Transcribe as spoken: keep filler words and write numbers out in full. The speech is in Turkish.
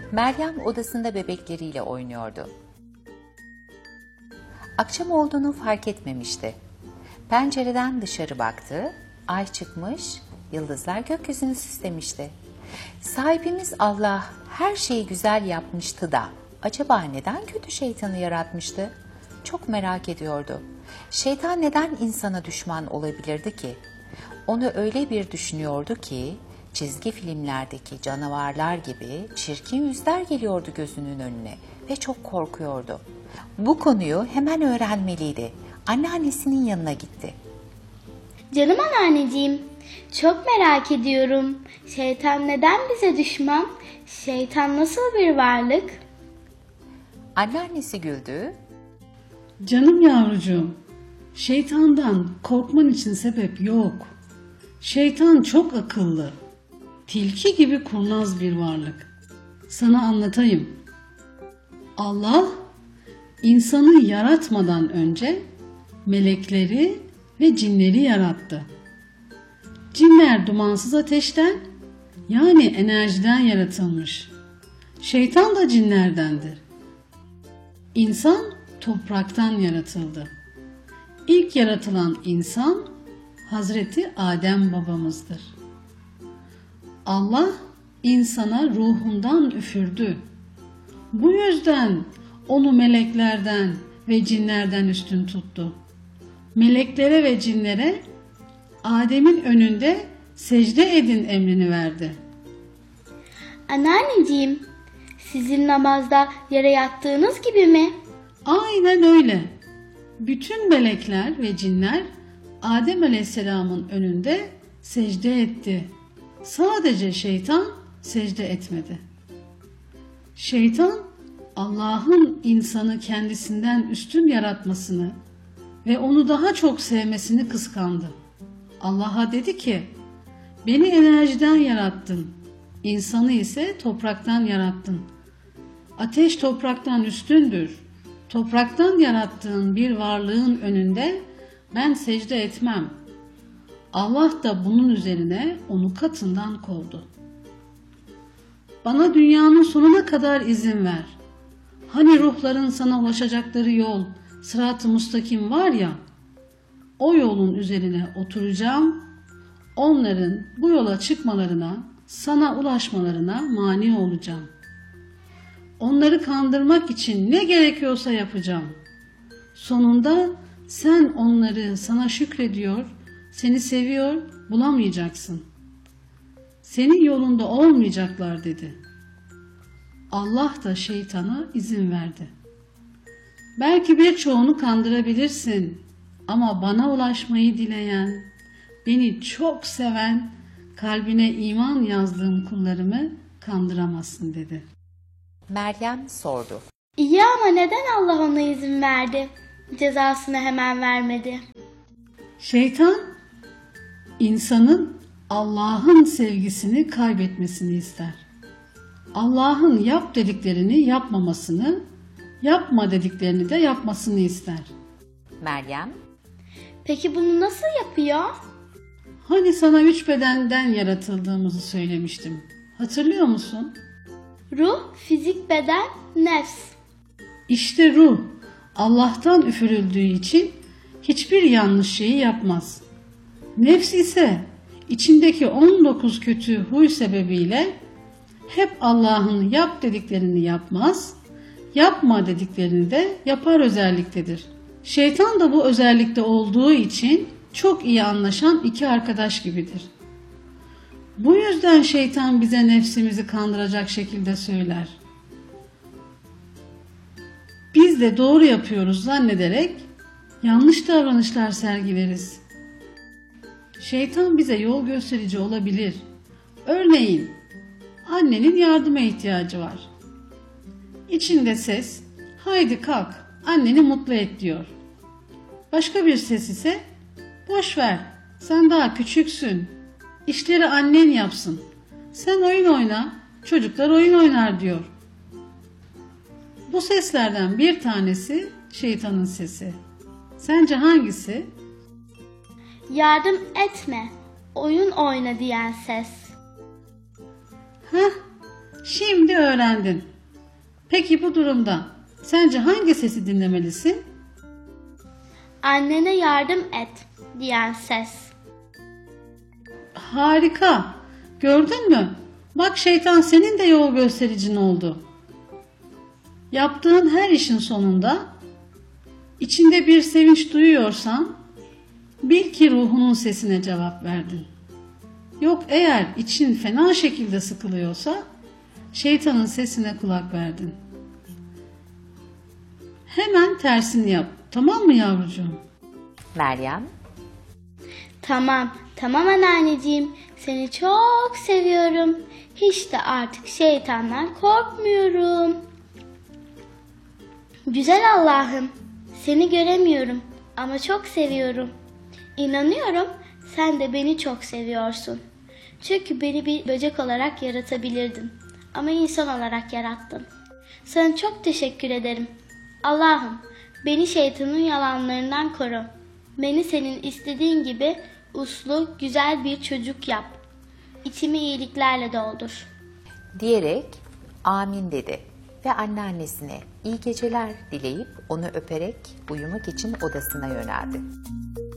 Meryem odasında bebekleriyle oynuyordu. Akşam olduğunu fark etmemişti. Pencereden dışarı baktı, ay çıkmış, yıldızlar gökyüzünü süslemişti. Sahibimiz Allah her şeyi güzel yapmıştı da acaba neden kötü şeytanı yaratmıştı? Çok merak ediyordu. Şeytan neden insana düşman olabilirdi ki? Onu öyle bir düşünüyordu ki çizgi filmlerdeki canavarlar gibi çirkin yüzler geliyordu gözünün önüne ve çok korkuyordu. Bu konuyu hemen öğrenmeliydi. Anneannesinin yanına gitti. Canım anneanneciğim, çok merak ediyorum. Şeytan neden bize düşman? Şeytan nasıl bir varlık? Anneannesi güldü. Canım yavrucuğum, şeytandan korkman için sebep yok. Şeytan çok akıllı, tilki gibi kurnaz bir varlık. Sana anlatayım. Allah, insanı yaratmadan önce melekleri ve cinleri yarattı. Cinler dumansız ateşten, yani enerjiden yaratılmış. Şeytan da cinlerdendir. İnsan topraktan yaratıldı. İlk yaratılan insan Hazreti Adem babamızdır. Allah insana ruhundan üfürdü. Bu yüzden onu meleklerden ve cinlerden üstün tuttu. Meleklere ve cinlere Adem'in önünde secde edin emrini verdi. Anneanneciğim, sizin namazda yere yattığınız gibi mi? Aynen öyle. Bütün melekler ve cinler Adem Aleyhisselam'ın önünde secde etti. Sadece şeytan secde etmedi. Şeytan, Allah'ın insanı kendisinden üstün yaratmasını ve onu daha çok sevmesini kıskandı. Allah'a dedi ki, beni enerjiden yarattın, insanı ise topraktan yarattın. Ateş topraktan üstündür. Topraktan yarattığın bir varlığın önünde ben secde etmem. Allah da bunun üzerine onu katından kovdu. Bana dünyanın sonuna kadar izin ver. Hani ruhların sana ulaşacakları yol, sırat-ı mustakim var ya, o yolun üzerine oturacağım, onların bu yola çıkmalarına, sana ulaşmalarına mani olacağım. Onları kandırmak için ne gerekiyorsa yapacağım. Sonunda sen onları sana şükrediyor, seni seviyor, bulamayacaksın. Senin yolunda olmayacaklar dedi. Allah da şeytana izin verdi. Belki birçoğunu kandırabilirsin ama bana ulaşmayı dileyen, beni çok seven, kalbine iman yazdığım kullarımı kandıramazsın dedi. Meryem sordu. İyi ama neden Allah ona izin verdi? Cezasını hemen vermedi. Şeytan, insanın Allah'ın sevgisini kaybetmesini ister. Allah'ın yap dediklerini yapmamasını, yapma dediklerini de yapmasını ister. Meryem, Peki bunu nasıl yapıyor? Hani sana üç bedenden yaratıldığımızı söylemiştim. Hatırlıyor musun? Ruh, fizik, beden, nefs. İşte ruh, Allah'tan üfürüldüğü için hiçbir yanlış şeyi yapmaz. Nefs ise içindeki on dokuz kötü huy sebebiyle hep Allah'ın yap dediklerini yapmaz, yapma dediklerini de yapar özelliktedir. Şeytan da bu özellikte olduğu için çok iyi anlaşan iki arkadaş gibidir. Bu yüzden şeytan bize nefsimizi kandıracak şekilde söyler. Biz de doğru yapıyoruz zannederek yanlış davranışlar sergileriz. Şeytan bize yol gösterici olabilir. Örneğin annenin yardıma ihtiyacı var. İçinde ses, haydi kalk, anneni mutlu et diyor. Başka bir ses ise, boş ver, sen daha küçüksün, işleri annen yapsın, sen oyun oyna, çocuklar oyun oynar diyor. Bu seslerden bir tanesi şeytanın sesi. Sence hangisi? Yardım etme, oyun oyna diyen ses. Heh, Şimdi öğrendin. Peki bu durumda sence hangi sesi dinlemelisin? Annene yardım et diyen ses. Harika. Gördün mü? Bak şeytan senin de yol göstericin oldu. Yaptığın her işin sonunda içinde bir sevinç duyuyorsan bil ki ruhunun sesine cevap verdin. Yok eğer için fena şekilde sıkılıyorsa şeytanın sesine kulak verdin. Hemen tersini yap. Tamam mı yavrucuğum? Meryem, Tamam, tamam anneanneciğim. Seni çok seviyorum. Hiç de artık şeytandan korkmuyorum. Güzel Allah'ım, seni göremiyorum ama çok seviyorum. İnanıyorum sen de beni çok seviyorsun. Çünkü beni bir böcek olarak yaratabilirdin. Ama insan olarak yarattın. Sana çok teşekkür ederim. Allah'ım, beni şeytanın yalanlarından koru. Beni senin istediğin gibi uslu, güzel bir çocuk yap. İçimi iyiliklerle doldur. diyerek amin dedi ve anneannesine iyi geceler dileyip onu öperek uyumak için odasına yöneldi.